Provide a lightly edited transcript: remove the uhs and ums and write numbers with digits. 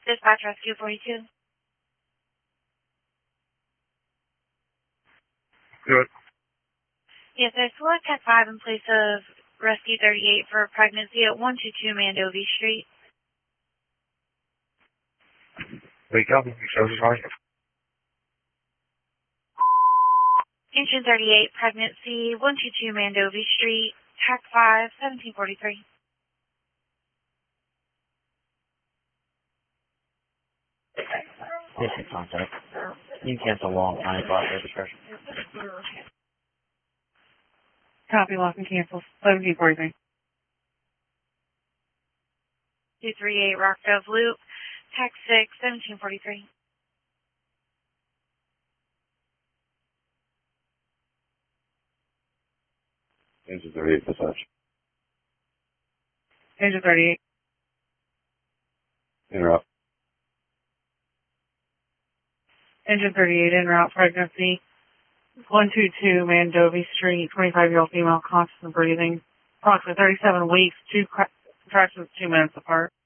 Dispatch Rescue 42. Good. Yes, I select Tech 5 in place of Rescue 38 for pregnancy at 122 Mandovi Street. Wake up. Service line. Engine 38, pregnancy, 122 Mandovi Street, Tech 5, 1743. This is contact. You can cancel long 9 o'clock registration. Copy, lock and cancel. 1743. 238 Rock Dove Loop, Tech 6, 1743. Engine 38, dispatch. Engine 38. Interrupt. Engine 38, en route, pregnancy. 122 Mandovi Street, 25-year-old female, conscious and breathing. Approximately 37 weeks, 2 contractions 2 minutes apart.